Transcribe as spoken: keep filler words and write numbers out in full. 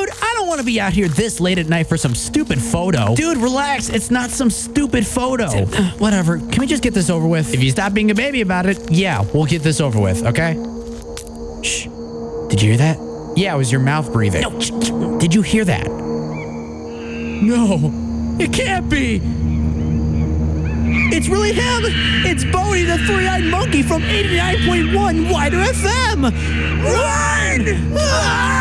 Dude, I don't want to be out here this late at night for some stupid photo. Dude, relax. It's not some stupid photo. Whatever. Can we just get this over with? If you stop being a baby about it, yeah, we'll get this over with, okay? Shh. Did you hear that? Yeah, it was your mouth breathing. No. Shh, shh. Did you hear that? No. It can't be. It's really him. It's Bodie, the three-eyed monkey from eighty-nine point one Wider F M. Run! Ah!